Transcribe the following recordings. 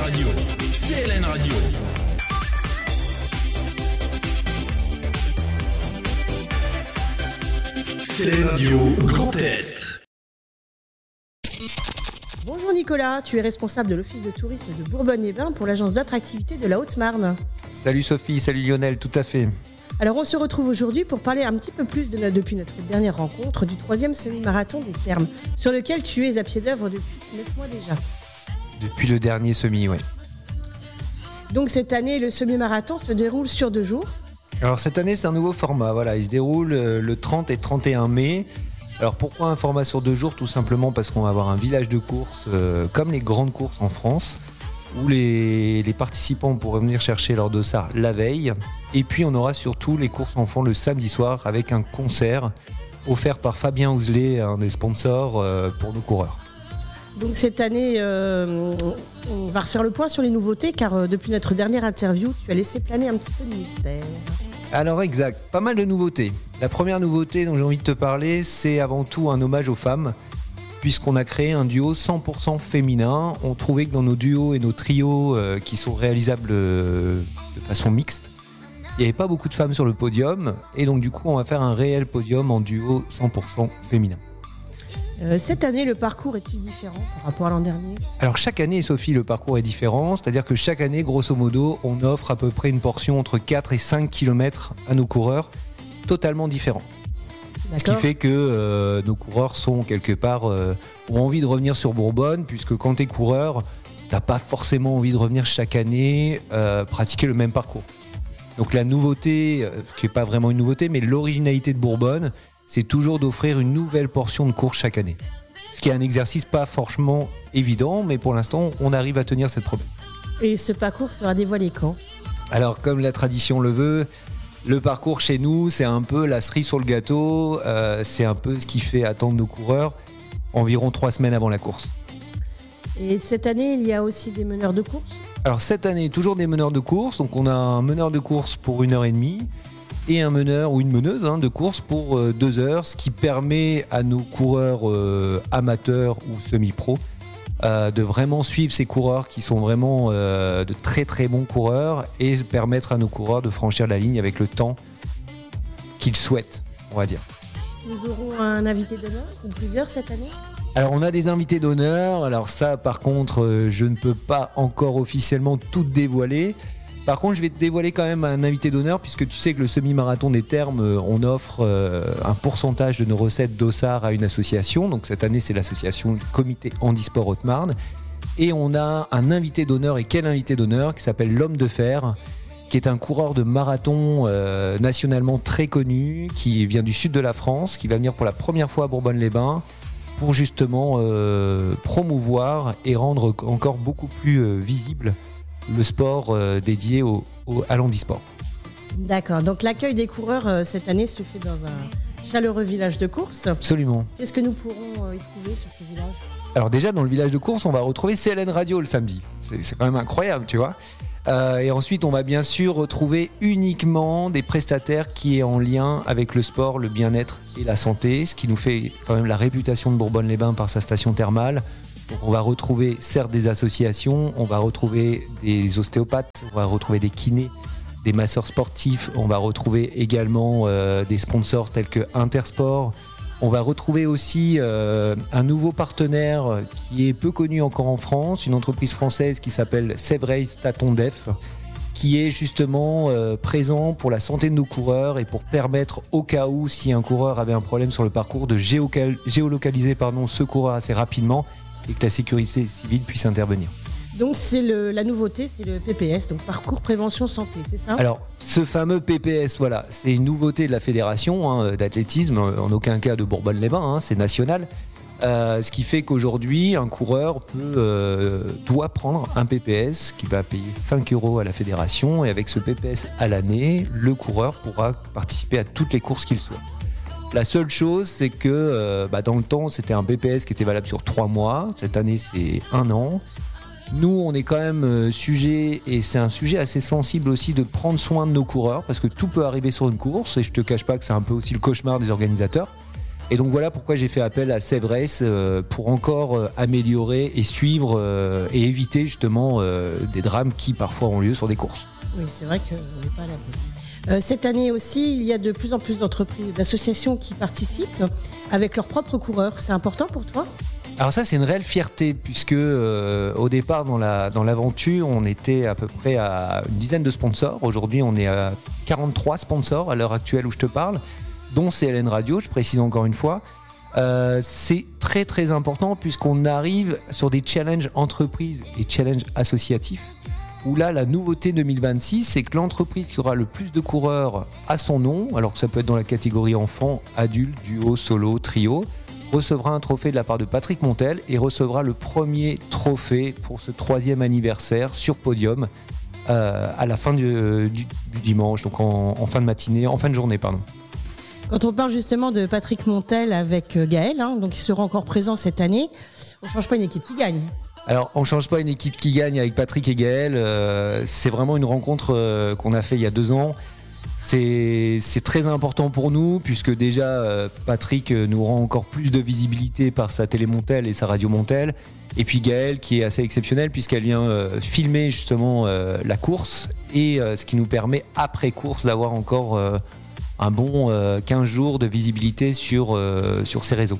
Radio. CLN Radio. CLN Radio Grand Est. Bonjour Nicolas, tu es responsable de l'Office de tourisme de Bourbonne-les-Bains pour l'agence d'attractivité de la Haute-Marne. Salut Sophie, salut Lionel, tout à fait. Alors on se retrouve aujourd'hui pour parler un petit peu plus depuis notre dernière rencontre du 3e semi-marathon des Thermes, sur lequel tu es à pied d'œuvre depuis 9 mois déjà. Depuis le dernier semi, oui. Donc cette année, le semi-marathon se déroule sur 2 jours. Alors cette année, c'est un nouveau format, voilà, il se déroule le 30 et 31 mai. Alors pourquoi un format sur 2 jours ? Tout simplement parce qu'on va avoir un village de course, comme les grandes courses en France, où les participants pourront venir chercher leur dossard la veille. Et puis on aura surtout les courses enfants le samedi soir avec un concert offert par Fabien Ouzlé, un des sponsors pour nos coureurs. Donc cette année, on va refaire le point sur les nouveautés, car depuis notre dernière interview, tu as laissé planer un petit peu le mystère. Alors exact, pas mal de nouveautés. La première nouveauté dont j'ai envie de te parler, c'est avant tout un hommage aux femmes, puisqu'on a créé un duo 100% féminin. On trouvait que dans nos duos et nos trios qui sont réalisables de façon mixte, il n'y avait pas beaucoup de femmes sur le podium, et donc du coup on va faire un réel podium en duo 100% féminin. Cette année, le parcours est-il différent par rapport à l'an dernier ? Alors chaque année, Sophie, le parcours est différent, c'est-à-dire que chaque année, grosso modo, on offre à peu près une portion entre 4 et 5 km à nos coureurs, totalement différents. D'accord. Ce qui fait que nos coureurs sont quelque part, ont envie de revenir sur Bourbonne, puisque quand tu es coureur, tu n'as pas forcément envie de revenir chaque année pratiquer le même parcours. Donc la nouveauté, qui n'est pas vraiment une nouveauté, mais l'originalité de Bourbonne, c'est toujours d'offrir une nouvelle portion de course chaque année. Ce qui est un exercice pas franchement évident, mais pour l'instant, on arrive à tenir cette promesse. Et ce parcours sera dévoilé quand ? Alors, comme la tradition le veut, le parcours chez nous, c'est un peu la cerise sur le gâteau, c'est un peu ce qui fait attendre nos coureurs environ 3 semaines avant la course. Et cette année, il y a aussi des meneurs de course ? Alors cette année, toujours des meneurs de course, donc on a un meneur de course pour 1h30, et un meneur ou une meneuse de course pour 2 heures, ce qui permet à nos coureurs amateurs ou semi-pro de vraiment suivre ces coureurs qui sont vraiment de très très bons coureurs et permettre à nos coureurs de franchir la ligne avec le temps qu'ils souhaitent, on va dire. Nous aurons un invité d'honneur ou plusieurs cette année ? Alors on a des invités d'honneur, alors ça par contre je ne peux pas encore officiellement tout dévoiler. Par contre, je vais te dévoiler quand même un invité d'honneur, puisque tu sais que le semi-marathon des Thermes, on offre un pourcentage de nos recettes dossard à une association. Donc cette année, c'est l'association Comité Handisport Haute-Marne. Et on a un invité d'honneur, et quel invité d'honneur, qui s'appelle l'Homme de Fer, qui est un coureur de marathon nationalement très connu, qui vient du sud de la France, qui va venir pour la première fois à Bourbonne-les-Bains, pour justement promouvoir et rendre encore beaucoup plus visible le sport dédié à l'handisport. D'accord, donc l'accueil des coureurs cette année se fait dans un chaleureux village de course. Absolument. Qu'est-ce que nous pourrons y trouver sur ce village ? Alors déjà, dans le village de course, on va retrouver CLN Radio le samedi. C'est quand même incroyable, tu vois. Et ensuite, on va bien sûr retrouver uniquement des prestataires qui est en lien avec le sport, le bien-être et la santé, ce qui nous fait quand même la réputation de Bourbonne-les-Bains par sa station thermale. Donc on va retrouver certes des associations, on va retrouver des ostéopathes, on va retrouver des kinés, des masseurs sportifs, on va retrouver également des sponsors tels que Intersport. On va retrouver aussi un nouveau partenaire qui est peu connu encore en France, une entreprise française qui s'appelle Sevrace Tatondef, qui est justement présent pour la santé de nos coureurs et pour permettre au cas où si un coureur avait un problème sur le parcours de géolocaliser ce coureur assez rapidement et que la sécurité civile puisse intervenir. Donc c'est la nouveauté, c'est le PPS, donc Parcours Prévention Santé, c'est ça ? Alors ce fameux PPS, voilà, c'est une nouveauté de la fédération d'athlétisme, en aucun cas de Bourbonne-les-Bains, c'est national. Ce qui fait qu'aujourd'hui, un coureur doit prendre un PPS qui va payer 5 € à la fédération, et avec ce PPS à l'année, le coureur pourra participer à toutes les courses qu'il souhaite. La seule chose, c'est que dans le temps, c'était un PPS qui était valable sur 3 mois. Cette année, c'est 1 an. Nous, on est quand même sujet, et c'est un sujet assez sensible aussi, de prendre soin de nos coureurs, parce que tout peut arriver sur une course, et je te cache pas que c'est un peu aussi le cauchemar des organisateurs. Et donc voilà pourquoi j'ai fait appel à Save Race pour encore améliorer et suivre et éviter justement des drames qui parfois ont lieu sur des courses. Oui, c'est vrai qu'on n'est pas à l'abri. Cette année aussi, il y a de plus en plus d'entreprises, d'associations qui participent avec leurs propres coureurs. C'est important pour toi ? Alors ça, c'est une réelle fierté puisque au départ dans l'aventure, on était à peu près à une dizaine de sponsors. Aujourd'hui, on est à 43 sponsors à l'heure actuelle où je te parle, dont CLN Radio, je précise encore une fois. C'est très très important puisqu'on arrive sur des challenges entreprises et challenges associatifs où là la nouveauté 2026 c'est que l'entreprise qui aura le plus de coureurs à son nom, alors que ça peut être dans la catégorie enfant, adulte, duo, solo, trio, recevra un trophée de la part de Patrick Montel et recevra le premier trophée pour ce 3e anniversaire sur podium à la fin du dimanche, donc en fin de matinée, en fin de journée pardon. Quand on parle justement de Patrick Montel avec Gaël, donc il sera encore présent cette année, on ne change pas une équipe qui gagne. Alors, on ne change pas une équipe qui gagne avec Patrick et Gaël. C'est vraiment une rencontre qu'on a fait il y a 2 ans. C'est très important pour nous puisque déjà Patrick nous rend encore plus de visibilité par sa télé Montel et sa radio Montel. Et puis Gaël qui est assez exceptionnelle puisqu'elle vient filmer justement la course et ce qui nous permet après course d'avoir encore un bon 15 jours de visibilité sur ces réseaux.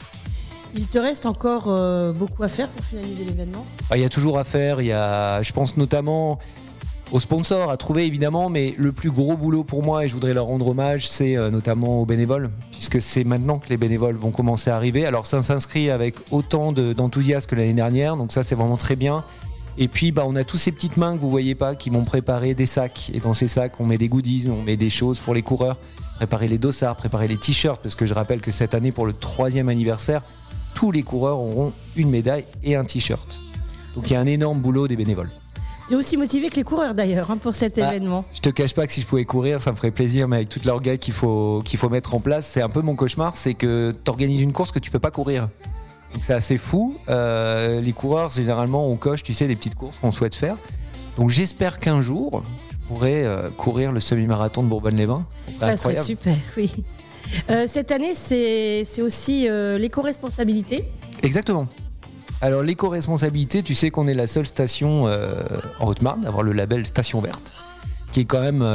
Il te reste encore beaucoup à faire pour finaliser l'événement ? Il y a toujours à faire, je pense notamment aux sponsors à trouver évidemment, mais le plus gros boulot pour moi, et je voudrais leur rendre hommage, c'est notamment aux bénévoles, puisque c'est maintenant que les bénévoles vont commencer à arriver. Alors ça s'inscrit avec autant d'enthousiasme que l'année dernière, donc ça c'est vraiment très bien. Et puis on a tous ces petites mains que vous voyez pas qui m'ont préparé des sacs, et dans ces sacs on met des goodies, on met des choses pour les coureurs, préparer les dossards, préparer les t-shirts, parce que je rappelle que cette année pour le 3e anniversaire, tous les coureurs auront une médaille et un t-shirt. Donc il y a un énorme boulot des bénévoles. Tu es aussi motivé que les coureurs d'ailleurs pour cet événement. Je te cache pas que si je pouvais courir, ça me ferait plaisir, mais avec toute l'orgueil qu'il faut mettre en place, c'est un peu mon cauchemar, c'est que tu organises une course que tu peux pas courir. Donc c'est assez fou. Les coureurs, généralement, on coche, tu sais, des petites courses qu'on souhaite faire. Donc j'espère qu'un jour, je pourrai courir le semi-marathon de Bourbonne-les-Bains. Ça serait super, oui. Cette année, c'est aussi l'éco-responsabilité. Exactement. Alors l'éco-responsabilité, tu sais qu'on est la seule station en Haute-Marne à avoir le label Station Verte, qui est quand même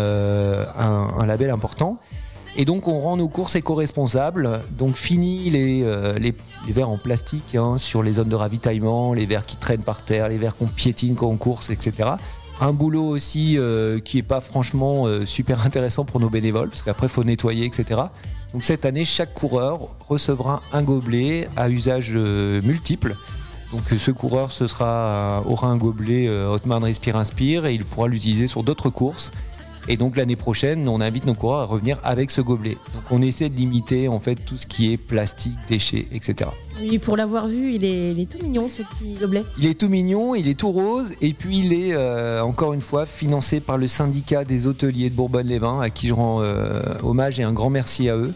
un label important. Et donc on rend nos courses éco-responsables. Donc fini les verres en plastique sur les zones de ravitaillement, les verres qui traînent par terre, les verres qu'on piétine quand on course, etc. Un boulot aussi qui n'est pas franchement super intéressant pour nos bénévoles, parce qu'après il faut nettoyer, etc. Donc cette année, chaque coureur recevra un gobelet à usage multiple. Donc ce coureur aura un gobelet Haute-Marne Respire Inspire et il pourra l'utiliser sur d'autres courses. Et donc l'année prochaine, on invite nos coureurs à revenir avec ce gobelet. Donc on essaie de limiter en fait tout ce qui est plastique, déchets, etc. Oui, pour l'avoir vu, il est tout mignon ce petit gobelet. Il est tout mignon, il est tout rose et puis il est encore une fois financé par le syndicat des hôteliers de Bourbonne-les-Bains à qui je rends hommage et un grand merci à eux.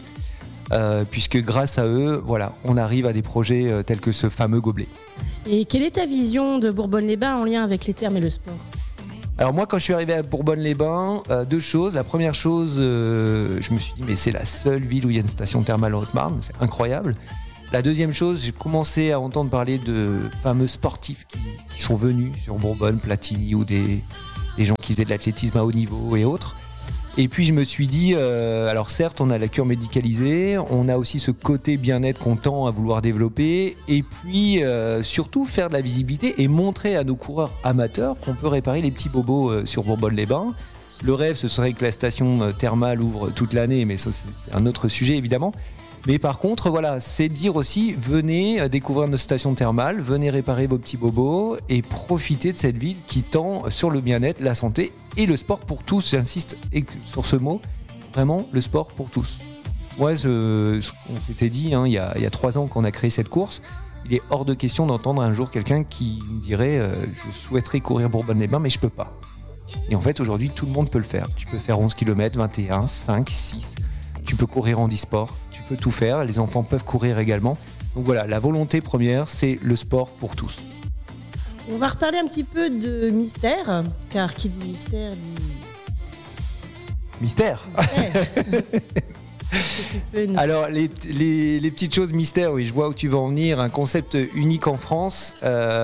Puisque grâce à eux, voilà, on arrive à des projets tels que ce fameux gobelet. Et quelle est ta vision de Bourbonne-les-Bains en lien avec les thermes et le sport ? Alors moi, quand je suis arrivé à Bourbonne-les-Bains, 2 choses. La première chose, je me suis dit mais c'est la seule ville où il y a une station thermale en Haute-Marne, c'est incroyable. La deuxième chose, j'ai commencé à entendre parler de fameux sportifs qui sont venus sur Bourbonne, Platini ou des gens qui faisaient de l'athlétisme à haut niveau et autres. Et puis je me suis dit, alors certes on a la cure médicalisée, on a aussi ce côté bien-être qu'on tend à vouloir développer, et puis surtout faire de la visibilité et montrer à nos coureurs amateurs qu'on peut réparer les petits bobos sur Bourbonne-les-Bains. Le rêve ce serait que la station thermale ouvre toute l'année, mais ça c'est un autre sujet évidemment. Mais par contre, voilà, c'est dire aussi, venez découvrir nos stations thermales, venez réparer vos petits bobos et profiter de cette ville qui tend sur le bien-être, la santé et le sport pour tous. J'insiste sur ce mot, vraiment le sport pour tous. Moi, on s'était dit, il y a 3 ans qu'on a créé cette course, il est hors de question d'entendre un jour quelqu'un qui me dirait je souhaiterais courir Bourbonne-les-Bains, mais je peux pas. Et en fait, aujourd'hui, tout le monde peut le faire. Tu peux faire 11 km, 21, 5, 6. Tu peux courir en e-sport, tu peux tout faire, les enfants peuvent courir également. Donc voilà, la volonté première, c'est le sport pour tous. On va reparler un petit peu de mystère, car qui dit mystère dit... Mystère. Est-ce que tu peux nous... Alors, les petites choses mystères, oui, je vois où tu veux en venir. Un concept unique en France,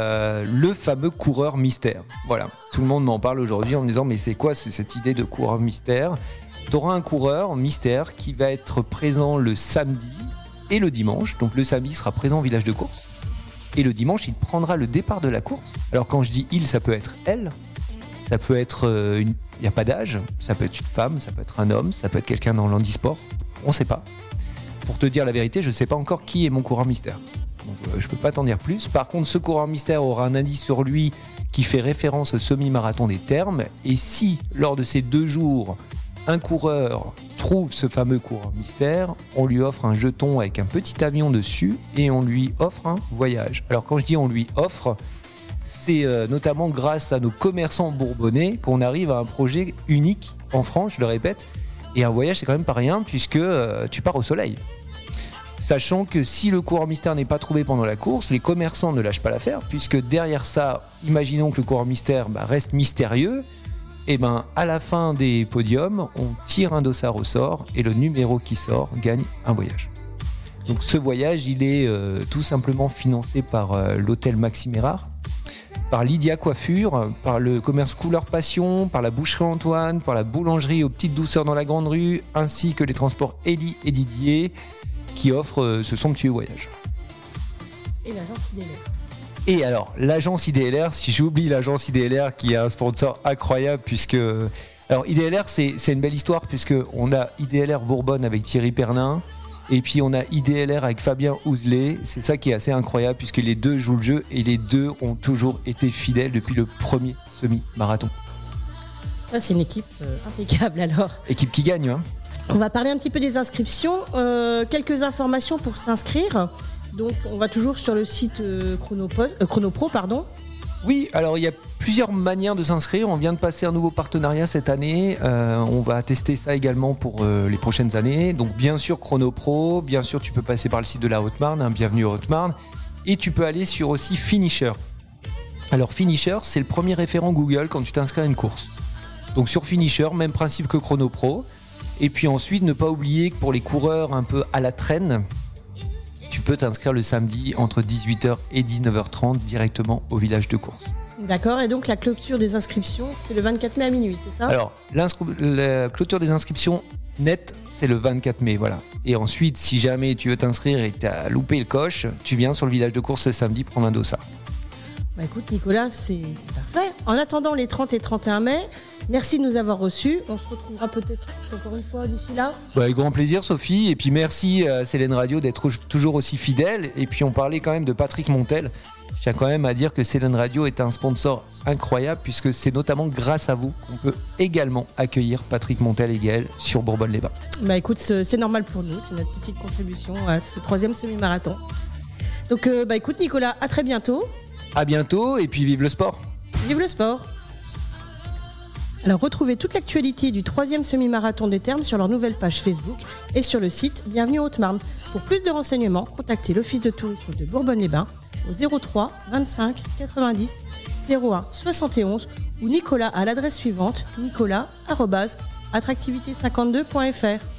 le fameux coureur mystère. Voilà, tout le monde m'en parle aujourd'hui en me disant, mais c'est quoi cette idée de coureur mystère ? Tu auras un coureur mystère qui va être présent le samedi et le dimanche. Donc, le samedi, il sera présent au village de course. Et le dimanche, il prendra le départ de la course. Alors, quand je dis il, ça peut être elle. Ça peut être il n'y a pas d'âge, ça peut être une femme, ça peut être un homme, ça peut être quelqu'un dans l'handisport, on ne sait pas. Pour te dire la vérité, je ne sais pas encore qui est mon coureur mystère. Donc je ne peux pas t'en dire plus. Par contre, ce coureur mystère aura un indice sur lui qui fait référence au semi-marathon des Thermes. Et si, lors de ces 2 jours, un coureur trouve ce fameux coureur mystère, on lui offre un jeton avec un petit avion dessus et on lui offre un voyage. Alors quand je dis on lui offre, c'est notamment grâce à nos commerçants bourbonnais qu'on arrive à un projet unique en France, je le répète. Et un voyage, c'est quand même pas rien puisque tu pars au soleil. Sachant que si le coureur mystère n'est pas trouvé pendant la course, les commerçants ne lâchent pas l'affaire puisque derrière ça, imaginons que le coureur mystère reste mystérieux. Et à la fin des podiums, on tire un dossard au sort et le numéro qui sort gagne un voyage. Donc ce voyage, il est tout simplement financé par l'hôtel Maxime Érard, par Lydia Coiffure, par le commerce Couleur Passion, par la boucherie Antoine, par la boulangerie aux Petites Douceurs dans la Grande Rue, ainsi que les transports Élie et Didier qui offrent ce somptueux voyage. Et l'agence IDLR. Et alors, l'agence IDLR, si j'oublie l'agence IDLR qui est un sponsor incroyable puisque... Alors IDLR, c'est une belle histoire puisqu'on a IDLR Bourbonne avec Thierry Pernin, et puis on a IDLR avec Fabien Ouzlé. C'est ça qui est assez incroyable puisque les deux jouent le jeu et les deux ont toujours été fidèles depuis le premier semi-marathon. Ça, c'est une équipe impeccable alors. Équipe qui gagne, hein. On va parler un petit peu des inscriptions. Quelques informations pour s'inscrire. Donc, on va toujours sur le site Chronopro, pardon. Oui, alors il y a plusieurs manières de s'inscrire. On vient de passer un nouveau partenariat cette année. On va tester ça également pour les prochaines années. Donc bien sûr Chronopro, bien sûr tu peux passer par le site de la Haute-Marne, hein, bienvenue Haute-Marne. Et tu peux aller sur aussi Finisher. Alors Finisher, c'est le premier référent Google quand tu t'inscris à une course. Donc sur Finisher, même principe que Chronopro. Et puis ensuite, ne pas oublier que pour les coureurs un peu à la traîne, tu peux t'inscrire le samedi entre 18h et 19h30 directement au village de course. D'accord, et donc la clôture des inscriptions, c'est le 24 mai à minuit, c'est ça ? Alors, la clôture des inscriptions nette, c'est le 24 mai, voilà. Et ensuite, si jamais tu veux t'inscrire et que tu as loupé le coche, tu viens sur le village de course le samedi prendre un dossard. Bah écoute Nicolas, c'est parfait. En attendant les 30 et 31 mai, merci de nous avoir reçus. On se retrouvera peut-être encore une fois d'ici là. Avec grand plaisir Sophie, et puis merci à Célène Radio d'être toujours aussi fidèle. Et puis on parlait quand même de Patrick Montel. Je tiens quand même à dire que Célène Radio est un sponsor incroyable puisque c'est notamment grâce à vous qu'on peut également accueillir Patrick Montel et Gaël sur Bourbonne-les-Bains. Bah écoute, c'est normal pour nous, c'est notre petite contribution à ce 3e semi-marathon. Donc bah écoute Nicolas, à très bientôt. À bientôt et puis vive le sport. Vive le sport. Alors retrouvez toute l'actualité du 3e semi-marathon des Thermes sur leur nouvelle page Facebook et sur le site Bienvenue Haute-Marne. Pour plus de renseignements, contactez l'Office de tourisme de Bourbonne-les-Bains au 03 25 90 01 71 ou Nicolas à l'adresse suivante nicolas@attractivité52.fr.